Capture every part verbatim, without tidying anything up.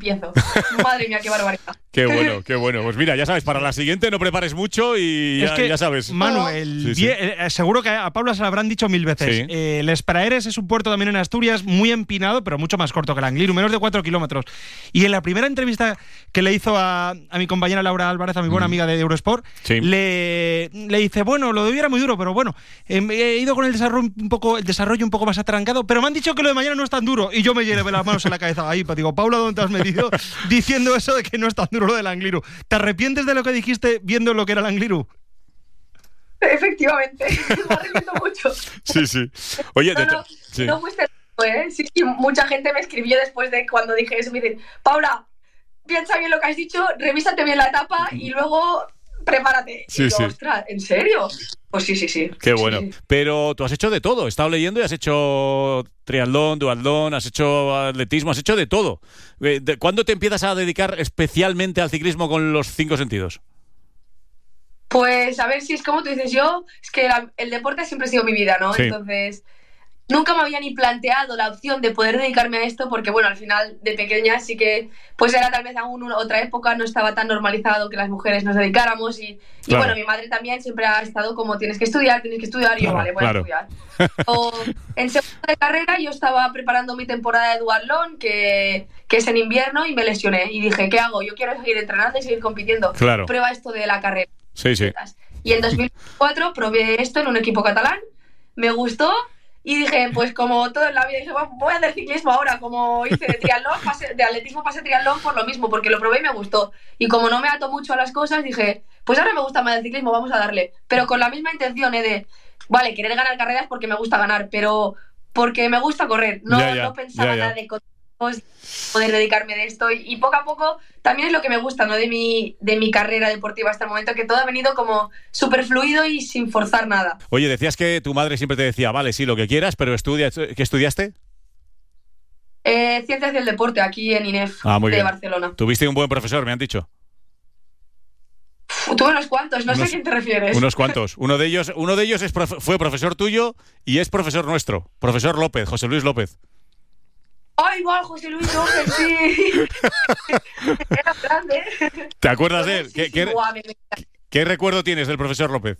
empiezo. Madre mía, qué barbaridad. Qué bueno, qué bueno. Pues mira, ya sabes, para la siguiente no prepares mucho y ya, es que, ya sabes. Manu, el sí, sí. vie- eh, seguro que a Paula se lo habrán dicho mil veces. Sí. Eh, el Espraeres es un puerto también en Asturias, muy empinado, pero mucho más corto que el Angliru, menos de cuatro kilómetros. Y en la primera entrevista que le hizo a, a mi compañera Laura Álvarez, a mi buena Mm. amiga de Eurosport, Sí. le, le dice, bueno, lo de hoy era muy duro, pero bueno, eh, he ido con el desarrollo un poco, el desarrollo un poco más atrancado, pero me han dicho que lo de mañana no es tan duro. Y yo me llevé las manos en la cabeza ahí, pues digo, Paula, ¿dónde te has metido diciendo eso de que no es tan duro lo del Angliru? ¿Te arrepientes de lo que dijiste viendo lo que era el Angliru? Efectivamente, me arrepiento mucho. Sí, sí. Oye, No, de no, to- sí. no fuiste tú, ¿eh? Sí, sí, mucha gente me escribió después de cuando dije eso. Me dicen, Paula, piensa bien lo que has dicho, revísate bien la etapa y luego prepárate. Sí, y yo, sí. ostras, ¿en serio? Pues sí, sí, sí. Qué Sí, bueno. sí. Pero tú has hecho de todo. He estado leyendo y has hecho triatlón, duatlón, has hecho atletismo, has hecho de todo. Eh, de- ¿Cuándo te empiezas a dedicar especialmente al ciclismo con los cinco sentidos? Pues a ver si es como tú dices, yo, es que la- el deporte siempre ha sido mi vida, ¿no? Sí. Entonces, nunca me había ni planteado la opción de poder dedicarme a esto porque, bueno, al final de pequeña sí que, pues era tal vez aún una, otra época, no estaba tan normalizado que las mujeres nos dedicáramos y, y Claro. bueno, mi madre también siempre ha estado como tienes que estudiar, tienes que estudiar y yo, Claro, vale, voy claro. a estudiar. O, en segundo de carrera yo estaba preparando mi temporada de duatlón, que, que es en invierno, y me lesioné y dije, ¿qué hago? Yo quiero seguir entrenando y seguir compitiendo. Claro. Prueba esto de la carrera. Sí, sí. Y en dos mil cuatro probé esto en un equipo catalán, me gustó y dije, pues como todo en la vida, dije, voy a hacer ciclismo ahora, como hice de triatlón, pasé, de atletismo pasé triatlón por lo mismo, porque lo probé y me gustó. Y como no me ato mucho a las cosas, dije, pues ahora me gusta más el ciclismo, vamos a darle. Pero con la misma intención, ¿eh? de, vale, querer ganar carreras porque me gusta ganar, pero porque me gusta correr. No, Ya, ya, no pensaba ya, ya. nada de poder dedicarme de esto y, y poco a poco también es lo que me gusta, ¿no? de mi, de mi carrera deportiva hasta el momento, que todo ha venido como súper fluido y sin forzar nada. Oye, decías que tu madre siempre te decía, vale, sí, lo que quieras, pero estudia. ¿Qué estudiaste? Eh, Ciencias del Deporte aquí en I N E F Ah, muy de bien. Barcelona. Tuviste un buen profesor, me han dicho. Uf, tuve unos cuantos, no Unos- sé a quién te refieres. Unos cuantos. Uno de ellos, uno de ellos es profe- fue profesor tuyo y es profesor nuestro. Profesor López, José Luis López. ¡Ay, igual, José Luis López, sí! Era grande. ¿Te acuerdas de él? Sí, ¿Qué, sí, qué- guau, me- me- qué recuerdo tienes del profesor López?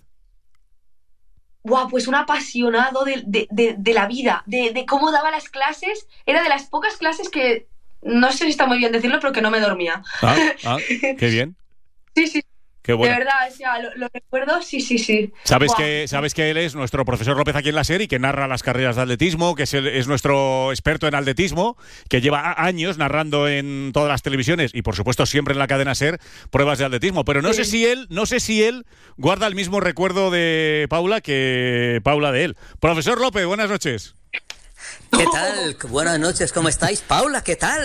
Guau, pues un apasionado de, de, de, de la vida, de, de cómo daba las clases. Era de las pocas clases que, no sé si está muy bien decirlo, pero que no me dormía. Ah, ah, qué bien. Sí, sí, Qué bueno. de verdad, o sea, lo, lo recuerdo, sí, sí, sí. Sabes Guau. que, sabes que él es nuestro profesor López aquí en la serie, que narra las carreras de atletismo, que es, el- es nuestro experto en atletismo, que lleva a- años narrando en todas las televisiones y por supuesto siempre en la cadena SER pruebas de atletismo. Pero no Sí. sé si él, no sé si él guarda el mismo recuerdo de Paula que Paula de él. Profesor López, buenas noches. ¿Qué tal? Buenas noches, ¿cómo estáis? Paula, ¿qué tal?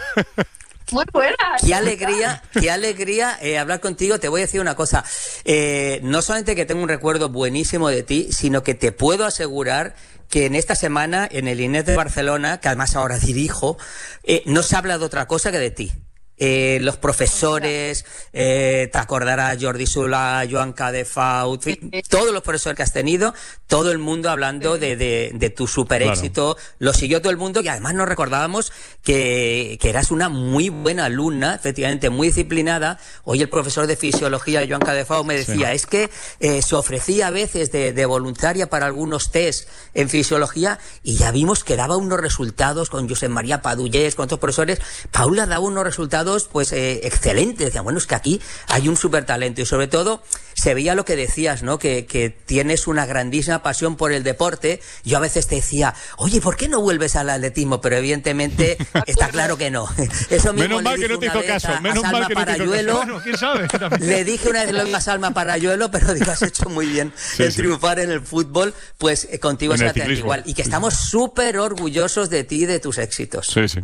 Muy buena. Qué alegría, qué alegría eh, hablar contigo. Te voy a decir una cosa. Eh, no solamente que tengo un recuerdo buenísimo de ti, sino que te puedo asegurar que en esta semana, en el I N E F de Barcelona, que además ahora dirijo, eh, no se habla de otra cosa que de ti. Eh, los profesores, eh, te acordarás Jordi Solà, Joan Cadefaut, en fin, todos los profesores que has tenido, todo el mundo hablando de, de, de tu super éxito, claro. Lo siguió todo el mundo y además nos recordábamos que, que eras una muy buena alumna, efectivamente muy disciplinada. Hoy el profesor de fisiología, Joan Cadefaut, me decía, sí. es que eh, se ofrecía a veces de, de voluntaria para algunos test en fisiología y ya vimos que daba unos resultados con Josep María Padullés, con otros profesores. Paula daba unos resultados pues eh, excelente, decían, bueno, es que aquí hay un súper talento y sobre todo se veía lo que decías, ¿no? Que, que tienes una grandísima pasión por el deporte. Yo a veces te decía, oye, ¿por qué no vuelves al atletismo? Pero evidentemente está claro que no. Eso mismo menos mal que no te hizo caso, a, menos a mal que no te hizo caso. Bueno, ¿quién sabe? Le dije una vez lo mismo a Salma Parayuelo, pero digo, has hecho muy bien sí, el sí. triunfar en el fútbol, pues eh, contigo en será igual. Y que sí, estamos súper sí. orgullosos de ti y de tus éxitos. Sí, sí.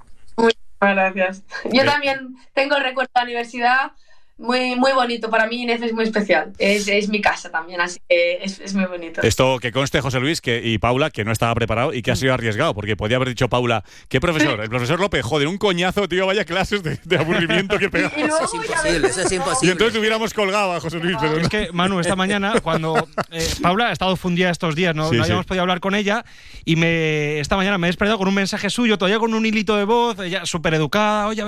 Gracias. Yo también tengo el recuerdo de la universidad muy, muy bonito. Para mí I N E F es muy especial. Es, es mi casa también, así que es, es muy bonito. Esto que conste, José Luis que, y Paula, que no estaba preparado y que ha sido arriesgado, porque podía haber dicho Paula, ¿qué profesor? El profesor López, joder, un coñazo, tío, vaya clases de, de aburrimiento que pegaba. Y luego, eso es imposible, eso es imposible. Y entonces hubiéramos colgado a José Luis, pero no. Es que, Manu, esta mañana, cuando eh, Paula ha estado fundida estos días, no, sí, no habíamos sí. podido hablar con ella, y me esta mañana me he despertado con un mensaje suyo, todavía con un hilito de voz, ella súper educada, oye,